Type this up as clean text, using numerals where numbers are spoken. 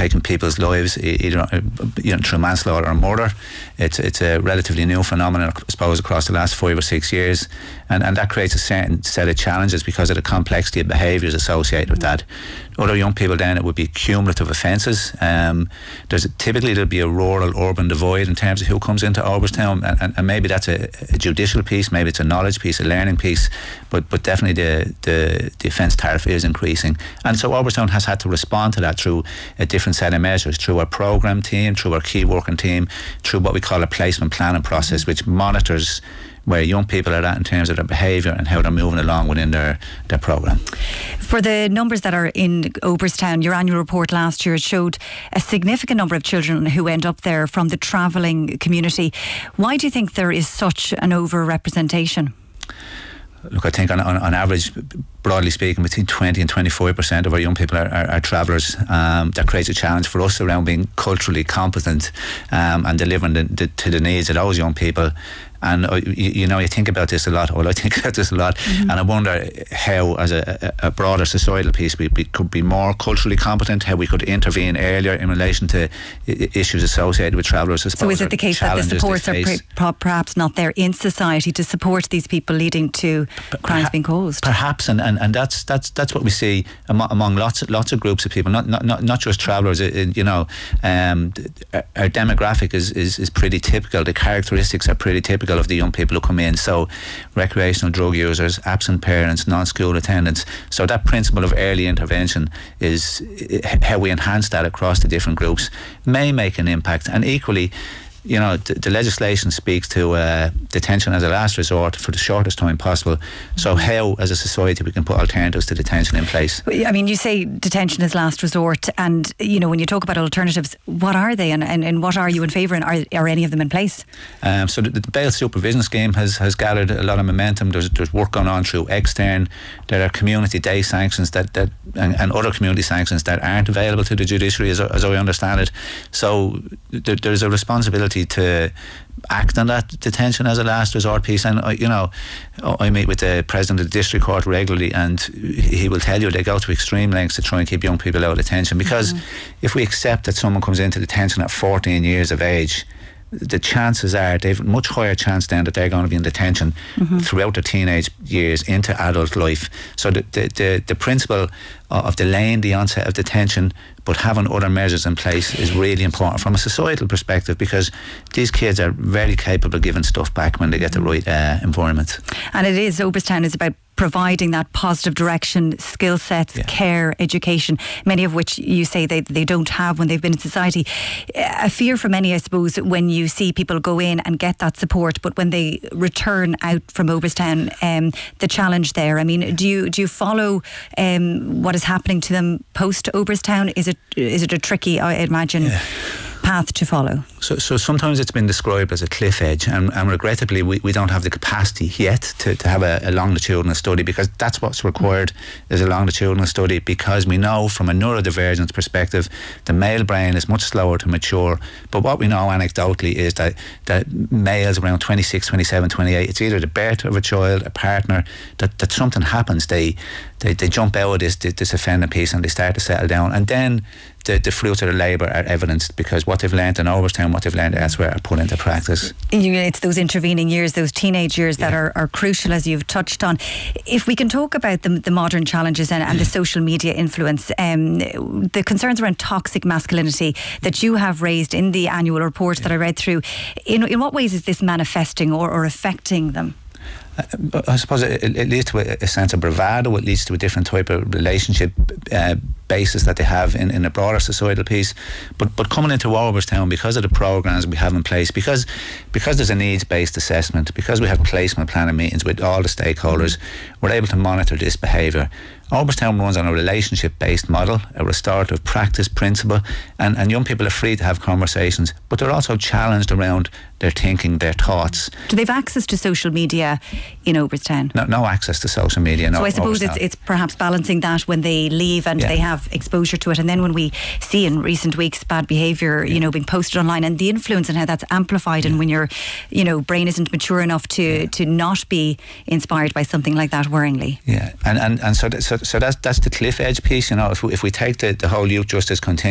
taking people's lives, either through manslaughter or murder. It's a relatively new phenomenon, I suppose, across the last 5 or 6 years, and that creates a certain set of challenges because of the complexity of behaviours associated with that. Other young people, then, it would be cumulative offences. There'll be a rural-urban divide in terms of who comes into Oberstown, and maybe that's a judicial piece, maybe it's a knowledge piece, a learning piece, but definitely the offence tariff is increasing. And so Oberstown has had to respond to that through a different set of measures, through our programme team, through our key working team, through what we call a placement planning process, which monitors where young people are at in terms of their behaviour and how they're moving along within their programme. For the numbers that are in Oberstown, your annual report last year showed a significant number of children who end up there from the travelling community. Why do you think there is such an over-representation? Look, I think on average, broadly speaking, between 20 and 25% of our young people are travellers. That creates a challenge for us around being culturally competent and delivering to the needs of those young people. And you think about this a lot. Well, I think about this a lot, and I wonder how, as a broader societal piece, we could be more culturally competent. How we could intervene earlier in relation to issues associated with travellers. So, is it the case that the supports are perhaps not there in society to support these people, leading to crimes being caused? Perhaps, and that's what we see among lots of groups of people, not just travellers. Our demographic is pretty typical. The characteristics are pretty typical of the young people who come in. So recreational drug users, absent parents, non-school attendants. So that principle of early intervention is how we enhance that across the different groups may make an impact. And equally, the legislation speaks to detention as a last resort for the shortest time possible. So how, as a society, we can put alternatives to detention in place? I mean, you say detention is last resort, and when you talk about alternatives, what are they, and what are you in favour, and are any of them in place? So the bail supervision scheme has gathered a lot of momentum. There's work going on through Extern. There are community day sanctions and other community sanctions that aren't available to the judiciary, as I understand it. So there's a responsibility to act on that detention as a last resort piece. And I meet with the president of the district court regularly, and he will tell you they go to extreme lengths to try and keep young people out of detention, because if we accept that someone comes into detention at 14 years of age, the chances are they've a much higher chance then that they're going to be in detention throughout their teenage years into adult life. So the principle of delaying the onset of detention but having other measures in place is really important from a societal perspective, because these kids are very capable of giving stuff back when they get the right environment. And Oberstown is about providing that positive direction, skill sets, care, education, many of which you say they don't have when they've been in society. A fear for many, I suppose, when you see people go in and get that support, but when they return out from Oberstown, the challenge there. I mean, do you follow what is happening to them post Oberstown? Is it a tricky, I imagine, path to follow? So sometimes it's been described as a cliff edge, and regrettably we don't have the capacity yet to have a longitudinal study, because that's what's required, is a longitudinal study, because we know from a neurodivergence perspective the male brain is much slower to mature. But what we know anecdotally is that males around 26, 27, 28, it's either the birth of a child, a partner, that something happens, they jump out of this offending piece and they start to settle down, and then the fruits of their labour are evidenced, because what they've learned in Oberstown, what they've learned elsewhere, are put into practice. It's those intervening years, those teenage years that are crucial, as you've touched on. If we can talk about the modern challenges and the social media influence, the concerns around toxic masculinity that you have raised in the annual report that I read through, in what ways is this manifesting or affecting them? I suppose it leads to a sense of bravado. It leads to a different type of relationship basis that they have in a broader societal piece. But coming into Oberstown, because of the programmes we have in place, because there's a needs-based assessment, because we have placement planning meetings with all the stakeholders, we're able to monitor this behaviour. Oberstown runs on a relationship-based model, a restorative practice principle, and young people are free to have conversations, but they're also challenged around their thinking, their thoughts. Do they have access to social media in Oberstown? No access to social media. So I suppose it's perhaps balancing that when they leave and they have exposure to it, and then when we see in recent weeks bad behaviour, being posted online, and the influence and how that's amplified, and when your brain isn't mature enough to not be inspired by something like that worryingly. Yeah, and so that's the cliff edge piece. If we take the whole youth justice continuum